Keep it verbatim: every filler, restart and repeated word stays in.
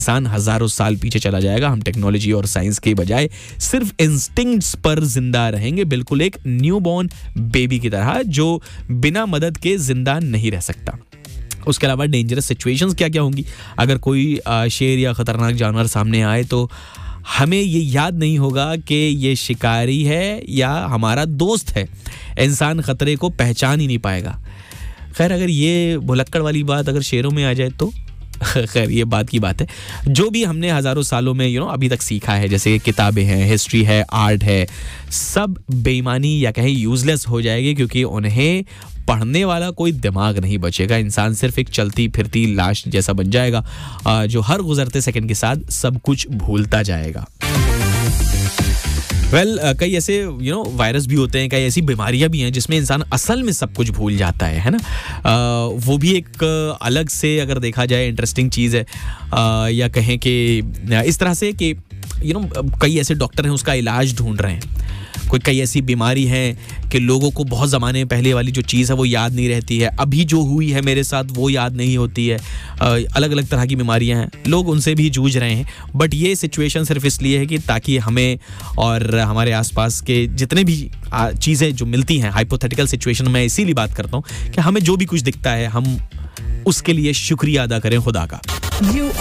इंसान हजारों साल पीछे चला जाएगा। हम टेक्नोलॉजी और साइंस के बजाय सिर्फ इंस्टिंक्ट्स पर जिंदा रहेंगे, बिल्कुल एक न्यूबॉर्न बेबी की तरह जो बिना मदद के जिंदा नहीं रह सकता। उसके अलावा डेंजरस सिचुएशंस क्या क्या होंगी? अगर कोई शेर या खतरनाक जानवर सामने आए तो हमें ये याद नहीं होगा कि ये शिकारी है या हमारा दोस्त है। इंसान खतरे को पहचान ही नहीं पाएगा। खैर, अगर ये भुलक्कड़ वाली बात अगर शेरों में आ जाए तो खैर ये बात की बात है। जो भी हमने हजारों सालों में यू नो अभी तक सीखा है, जैसे किताबें हैं, हिस्ट्री है, आर्ट है, सब बेईमानी या कहीं यूजलेस हो जाएगी, क्योंकि उन्हें पढ़ने वाला कोई दिमाग नहीं बचेगा। इंसान सिर्फ एक चलती फिरती लाश जैसा बन जाएगा जो हर गुजरते सेकंड के साथ सब कुछ भूलता जाएगा। वेल well, कई ऐसे यू नो वायरस भी होते हैं, कई ऐसी बीमारियां भी हैं जिसमें इंसान असल में सब कुछ भूल जाता है है ना। आ, वो भी एक अलग से अगर देखा जाए इंटरेस्टिंग चीज़ है। आ, या कहें कि इस तरह से कि यू नो कई ऐसे डॉक्टर हैं उसका इलाज ढूंढ रहे हैं। कोई कई ऐसी बीमारी है कि लोगों को बहुत ज़माने पहले वाली जो चीज़ है वो याद नहीं रहती है, अभी जो हुई है मेरे साथ वो याद नहीं होती है। अलग अलग तरह की बीमारियां हैं, लोग उनसे भी जूझ रहे हैं। बट ये सिचुएशन सिर्फ इसलिए है कि ताकि हमें और हमारे आसपास के जितने भी चीज़ें जो मिलती हैं, हाइपोथेटिकल सिचुएशन में इसीलिए बात करता हूँ कि हमें जो भी कुछ दिखता है हम उसके लिए शुक्रिया अदा करें खुदा का।